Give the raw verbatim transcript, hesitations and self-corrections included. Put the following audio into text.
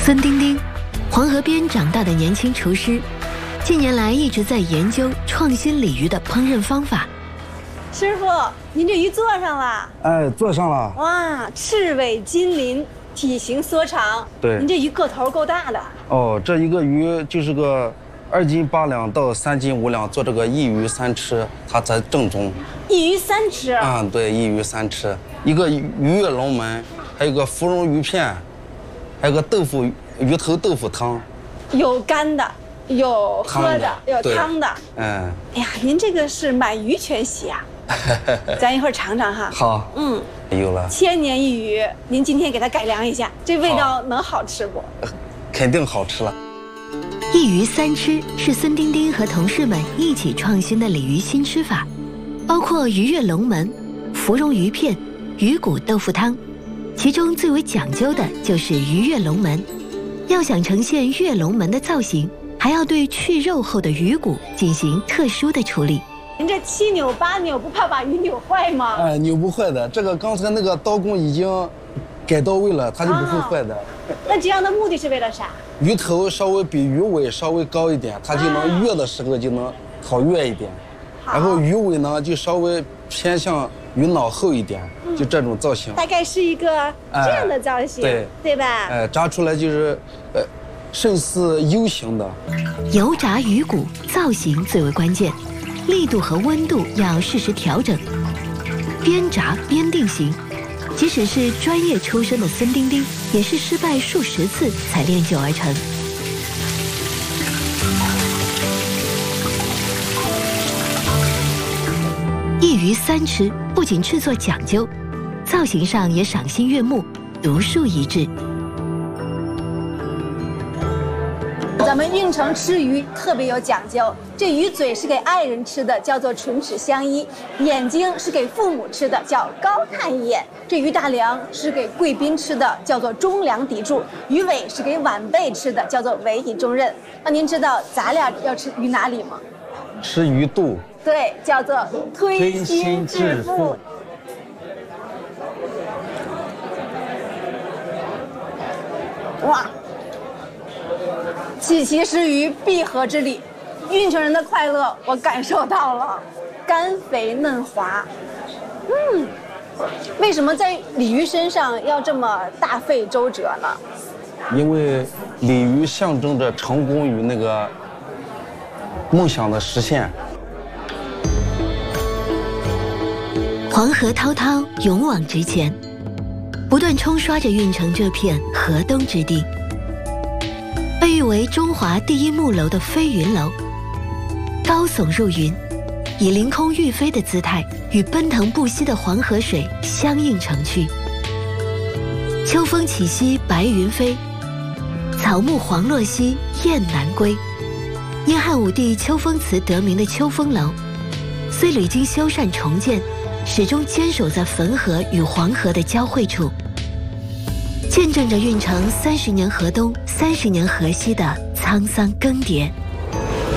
孙丁丁，黄河边长大的年轻厨师，近年来一直在研究创新鲤鱼的烹饪方法。 师傅，您这鱼做上了？ 哎，做上了。 哇，赤尾金鳞，体型缩长。 对， 您这鱼个头够大的。 哦，这一个鱼就是个二斤八两到三斤五两，做这个一鱼三吃，它才正宗。 一鱼三吃。 啊，对，一鱼三吃，一个鱼跃龙门，还有个芙蓉鱼片，还有个豆腐鱼头豆腐汤。 有干的，有喝的，有汤的。 嗯。 哎呀，您这个是满鱼全席啊！咱一会儿尝尝哈。 好。嗯。有了。千年一鱼，您今天给它改良一下，这味道能好吃不？ 肯定好吃了。 一鱼三吃是孙丁丁和同事们一起创新的鲤鱼新吃法，包括鱼跃龙门、芙蓉鱼片、鱼骨豆腐汤，其中最为讲究的就是鱼跃龙门。要想呈现跃龙门的造型，还要对去肉后的鱼骨进行特殊的处理。 您这七扭八扭，不怕把鱼扭坏吗？ 哎，扭不坏的。这个刚才那个刀工已经改到位了，它就不会坏的。 哦、那这样的目的是为了啥？ 鱼头稍微比鱼尾稍微高一点，它就能跃的时候就能好跃一点。然后鱼尾呢就稍微偏向鱼脑后一点，嗯、就这种造型。 大概是一个这样的造型，哎、对对吧？ 哎，炸出来就是，呃，甚似 U 型的。 油炸鱼骨造型最为关键，力度和温度要适时调整，边炸边定型。即使是专业出身的孙丁丁，也是失败数十次才练就而成。一鱼三吃不仅制作讲究，造型上也赏心悦目，独树一帜。 咱们运城吃鱼特别有讲究，这鱼嘴是给爱人吃的，叫做唇齿相依；眼睛是给父母吃的，叫高看一眼；这鱼大梁是给贵宾吃的，叫做中良砥柱；鱼尾是给晚辈吃的，叫做委以重任。那您知道咱俩要吃鱼哪里吗？ 吃鱼肚。 对，叫做推心置腹。哇！喜其食鱼，闭合之礼，运城人的快乐我感受到了，甘肥嫩滑。嗯，为什么在鲤鱼身上要这么大费周折呢？ 因为鲤鱼象征着成功与那个梦想的实现。 黄河滔滔，勇往直前，不断冲刷着运城这片河东之地。被誉为中华第一木楼的飞云楼，高耸入云，以凌空欲飞的姿态与奔腾不息的黄河水相映成趣。秋风起兮白云飞，草木黄落兮雁南归。因汉武帝秋风祠得名的秋风楼，虽屡经修缮重建，始终坚守在汾河与黄河的交汇处，见证着运城三十年河东、三十年河西的沧桑更迭。